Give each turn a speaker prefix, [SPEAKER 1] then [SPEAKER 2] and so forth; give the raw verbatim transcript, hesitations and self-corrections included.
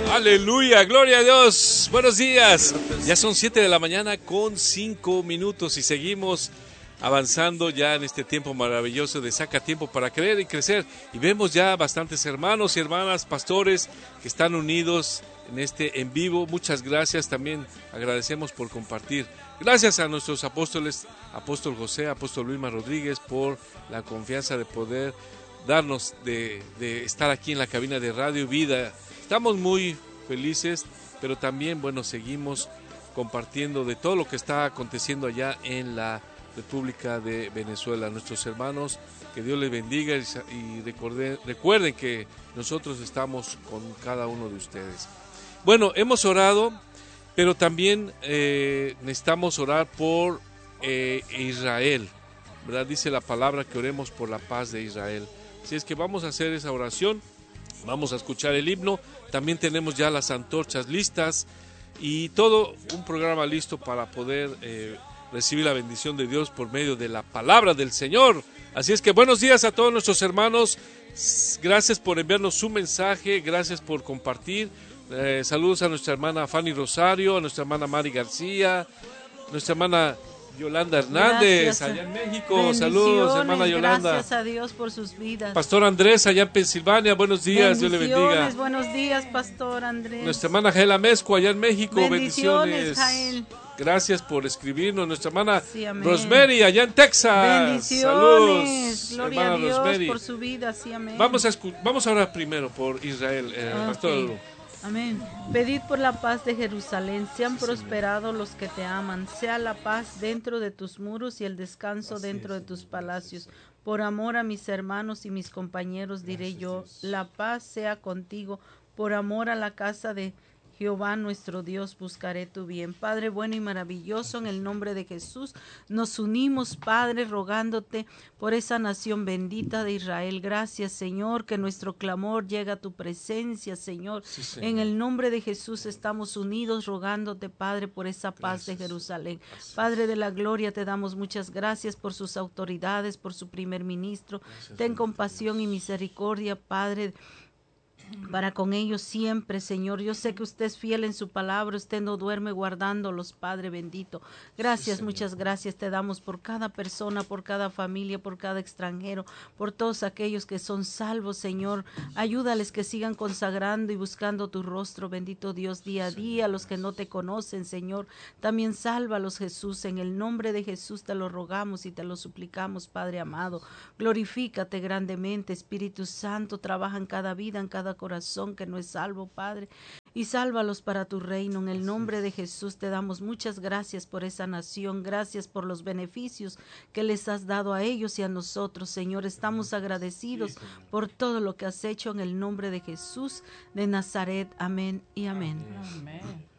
[SPEAKER 1] Aleluya, gloria a Dios. Buenos días. Ya son siete de la mañana con cinco minutos y seguimos avanzando ya en este tiempo maravilloso de Saca Tiempo para Creer y Crecer. Y vemos ya bastantes hermanos y hermanas, pastores que están unidos en este en vivo. Muchas gracias, también agradecemos por compartir. Gracias a nuestros apóstoles, apóstol José, apóstol Luisma Rodríguez, por la confianza de poder darnos de, de estar aquí en la cabina de Radio Vida. Estamos muy felices, pero también, bueno, seguimos compartiendo de todo lo que está aconteciendo allá en la República de Venezuela. Nuestros hermanos, que Dios les bendiga y recuerden, recuerden que nosotros estamos con cada uno de ustedes. Bueno, hemos orado, pero también eh, necesitamos orar por eh, Israel, ¿verdad? Dice la palabra que oremos por la paz de Israel. Así es que vamos a hacer esa oración, vamos a escuchar el himno, también tenemos ya las antorchas listas y todo un programa listo para poder eh, recibir la bendición de Dios por medio de la palabra del Señor. Así es que buenos días a todos nuestros hermanos, gracias por enviarnos su mensaje, gracias por compartir. Eh, saludos a nuestra hermana Fanny Rosario, a nuestra hermana Mari García, nuestra hermana Yolanda Hernández, gracias. Allá en México. Saludos, hermana Yolanda.
[SPEAKER 2] Gracias a Dios por sus vidas.
[SPEAKER 1] Pastor Andrés, allá en Pensilvania, buenos días, Dios le bendiga.
[SPEAKER 2] Buenos días, Pastor Andrés.
[SPEAKER 1] Nuestra hermana Jaela Mezco, allá en México,
[SPEAKER 2] bendiciones.
[SPEAKER 1] bendiciones. Gracias por escribirnos. Nuestra hermana sí, Rosemary, allá en Texas.
[SPEAKER 2] Bendiciones.
[SPEAKER 1] Saludos,
[SPEAKER 2] gloria
[SPEAKER 1] hermana
[SPEAKER 2] a Dios
[SPEAKER 1] Rosemary.
[SPEAKER 2] Por su vida, sí, amén.
[SPEAKER 1] Vamos a, vamos a orar primero por Israel, eh, okay. Pastor.
[SPEAKER 2] Amén. Pedid por la paz de Jerusalén, sean sí, prosperados señor. Los que te aman, sea la paz dentro de tus muros y el descanso Así dentro es, de tus señor. Palacios. Por amor a mis hermanos y mis compañeros diré Gracias, yo, Dios. La paz sea contigo, por amor a la casa de Jehová nuestro Dios, buscaré tu bien. Padre bueno y maravilloso, en el nombre de Jesús, nos unimos, Padre, rogándote por esa nación bendita de Israel. Gracias, Señor, que nuestro clamor llega a tu presencia, Señor. Sí, Señor. En el nombre de Jesús estamos unidos, rogándote, Padre, por esa paz gracias. De Jerusalén. Gracias. Padre de la gloria, te damos muchas gracias por sus autoridades, por su primer ministro. Gracias, Ten compasión Dios. Y misericordia, Padre, para con ellos siempre, Señor. Yo sé que usted es fiel en su palabra, usted no duerme guardándolos, Padre bendito. Gracias, sí, muchas gracias te damos por cada persona, por cada familia, por cada extranjero, por todos aquellos que son salvos, Señor. Ayúdales que sigan consagrando y buscando tu rostro, bendito Dios, día a día. Los que no te conocen, Señor, también sálvalos, Jesús. En el nombre de Jesús te lo rogamos y te lo suplicamos, Padre amado. Glorifícate grandemente, Espíritu Santo, trabaja en cada vida, en cada corazón que no es salvo, Padre, y sálvalos para tu reino. En el nombre de Jesús te damos muchas gracias por esa nación, gracias por los beneficios que les has dado a ellos y a nosotros, Señor. Estamos agradecidos por todo lo que has hecho en el nombre de Jesús de Nazaret. Amén y amén.
[SPEAKER 3] Amén.